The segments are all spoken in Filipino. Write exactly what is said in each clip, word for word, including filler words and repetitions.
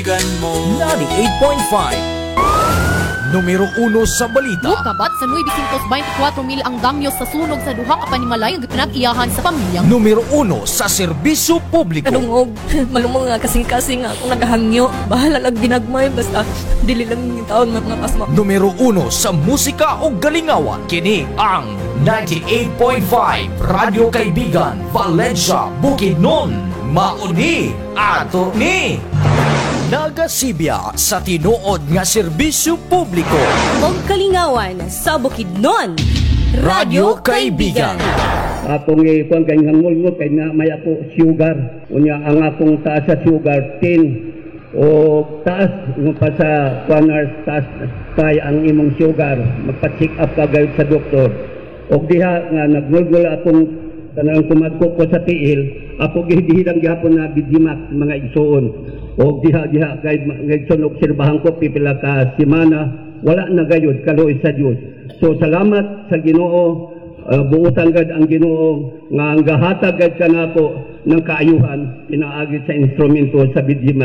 ninety-eight point five. Numero uno sa balita. Kabat sa nueve twenty-four mil ang damyos sa sunog sa duha ka panimalay ang pinag-iyahan sa pamilyang. Numero uno sa serbisyo publiko. Kanungog, malumong nga kasing-kasing nga akong nagahangyo. Bahala lang ginagmay, basta dili lang yung taon mga pasma. Numero uno sa musika o galingawan. Kini ang ninety-eight point five Radyo Kaibigan, Valencia, Bukidnon. Mauni ato ni nagasibya sa tinuod nga serbisyo publiko. Og kalingawan sa Bukidnon, Radyo Kaibigan. Akong ikuan kay ngangol kay na may ako sugar. Unya ang akong taas sa sugar ten o taas mo pa sa one hours taas tay ang imong sugar. Magpa-check up ka gayud sa doktor. Og diha nga nagngol akong tanang kumadko ko sa tiil. Ako gihidihidang gihapon na bidimak mga igsoon. O diha-diha kahit ngayon obserbahan ko pipila ka simana, wala na gayud kaloy sa Dios. So salamat sa Ginoo, uh, buutan gad ang Ginoo nga ang gahatag gad kanako ng kaayuhan pinaagi sa instrumento sa bidimak.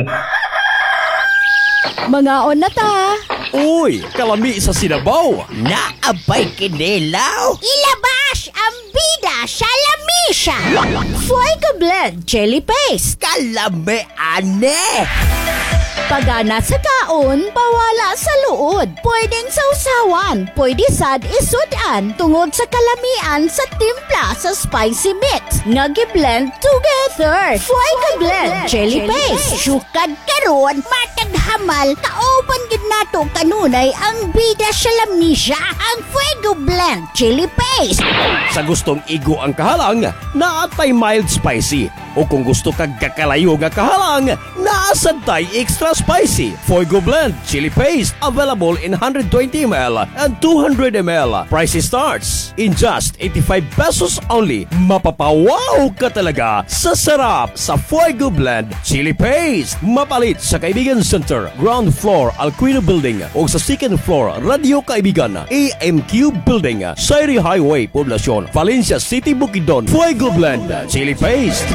Mga on na ta. Uy, kalami sa Sinabaw. Naabay kinilaw. Ilabas ang bida sa lamisa. Fuego Blend Chili Paste. Kalami ane. Pagana sa kaon, pawala sa luod. Pwedeng sausawan, pwede sad isudan tungod sa kalamian sa timpla sa spicy mix. Nagi-blend together. Fuego Blend Chili Paste. Sukad karon, matag hamal, kaoban gid nato kanunay ang bida sa lamisa. Ang Fuego Blend Chili Paste. Sa gustong igo ang kahalang, naatay mild spicy. O kung gusto kag kakalayo nga kahalang, naasantay extra spicy. Fuego Blend Chili Paste available in one twenty milliliters and two hundred milliliters. Price starts in just eighty-five pesos only. Mapapawaw ka talaga sa sarap sa Fuego Blend Chili Paste. Mapalit sa Kaibigan Center, ground floor Alquino Building o sa second floor Radio Kaibigan A M Q Building, Sairi Highway, Poblacion, Valencia City, Bukidnon. Fuego Blend Chili Paste.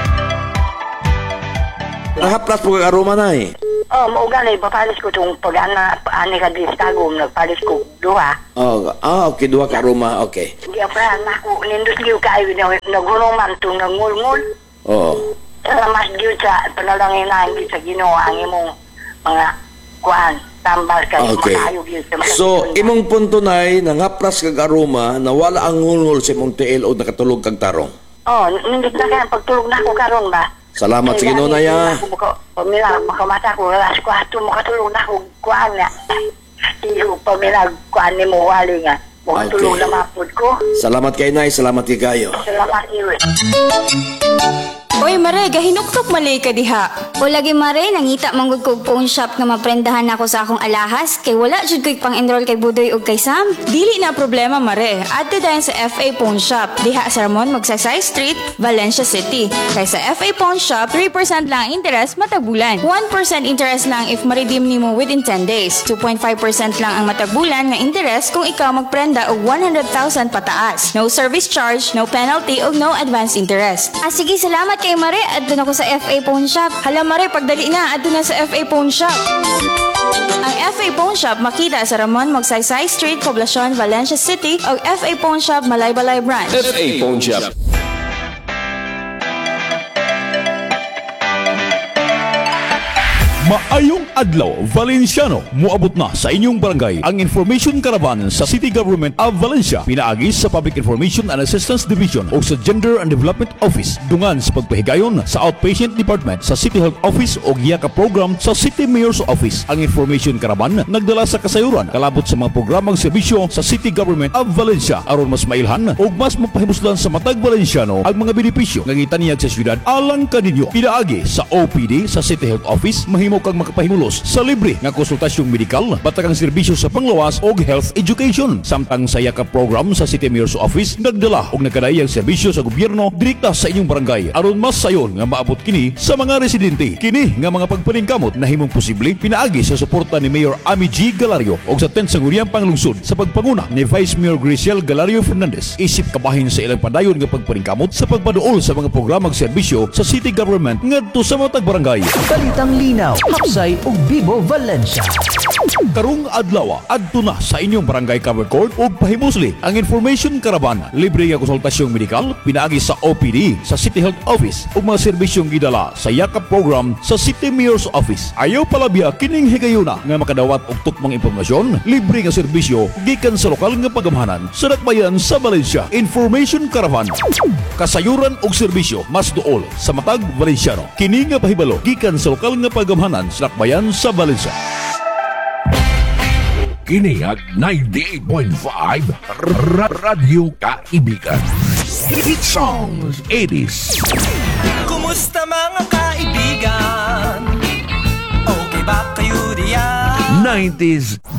Nahaplas po ka aroma na eh. Oh, mauga na ipapalis ko itong pag-ana, ani ka di stagom, nagpalis ko duha. Oh, ah, okay, duha ka aroma, okay. Hindi ako na ako, nindot niyo kayo, nagulong man itong nangulngul. Oo. Salamat niyo sa panalangin na hindi sa ginawa ang imong mga kuhan, tambal ka, okay. Makayog yun sa mga So, sityon. imong punto na ay, nangaplas kag aroma, na wala ang ngulngul sa imong tiil o nakatulog kag tarong. Oh, nindot na ka, pagtulog na ako karon ba? Salamat sa Ginoo na ya. Pamila, makamata ko, alas ko hato, makatulog na ako, kuhan nga. Iyo, pamila, kuhan ni mo, wali nga. Makatulog Okay. na mapod ko. Salamat kay Nay, salamat kay kayo. Salamat iyo. Oy Mare, gahinuktok malay ka diha. O lagi Mare, nangita manggod kog phone shop nga maprendahan ako sa akong alahas kay wala jud ko'y pang-enroll kay Budoy ug kay Sam. Dili na problema Mare, adto dayon sa F A Phone Shop diha sa Ramon Magsaysay Street, Valencia City. Kay sa F A Phone Shop, three percent lang ang interest matag bulan. one percent interest lang if ma-redeem nimo within ten days. two point five percent lang ang matag bulan nga interest kung ikaw magprenda og one hundred thousand pataas. No service charge, no penalty ug no advance interest. Ah sige, salamat kay Mare, adto na ko sa F A Phone Shop. Hala Mare, pagdali na, adto na sa F A Phone Shop. Ang F A Phone Shop makita sa Ramon Magsaysay Street, Poblacion, Valencia City o F A Phone Shop, Malaybalay Branch. F A Phone Shop. Maayong adlaw, Valenciano. Muabot na sa inyong barangay ang Information Caravan sa City Government of Valencia. Pinaagi sa Public Information and Assistance Division o sa Gender and Development Office. Dungan sa pagpahigayon sa Outpatient Department sa City Health Office o giyaka program sa City Mayor's Office. Ang Information Caravan nagdala sa kasayuran kalabot sa mga programang serbisyo sa City Government of Valencia aron mas mailhan o mas mapahimuslan sa matag Valenciano ang mga benepisyo nga gitaniyag sa syudad alang kaninyo. Pinaagi sa O P D sa City Health Office, mahimo kang makapahimulos sa libre nga konsultasyong medikal, batagang serbisyo sa panglawas o health education. Samtang sa yaka program sa City Mayor's Office nagdala og nagkadayang serbisyo sa gobyerno direkta sa inyong barangay aron mas sayon nga maabot kini sa mga residente. Kini nga mga pagpaningkamot na himong posible pinaagi sa suporta ni Mayor Ami G. Galario o sa tenth Sangguniang Panglungsod sa pagpanguna ni Vice Mayor Griciel Galario Fernandez. Isip kabahin sa ilang padayon nga pagpaningkamot sa pagpaduol sa mga programang serbisyo sa city government ngadto sa matag barangay. Balitang linaw, Hapsay ug Bibo Valencia. Karong adlaw adto na sa inyong barangay cover court ug pahimusli ang information karaban, libre nga konsultasyong medikal pinaagi sa O P D sa City Health Office ug mga serbisyong gidala sa yakap program sa City Mayor's Office. Ayaw palabya kining higayuna nga makadawat og tukmang impormasyon, libre nga serbisyo gikan sa lokal nga pagamhanan sa dakbayan sa Valencia. Information Caravan, kasayuran og serbisyo mas duol sa matag Valenciano. Kini nga pahibalo gikan sa lokal nga pagamhanan sa dakbayan sa Valencia. Kini ang ninety-eight point five Ra- Radyo Kaibigan. Hit songs eighties. Kumusta mga kaibigan? Okay ba kayo diyan? nineties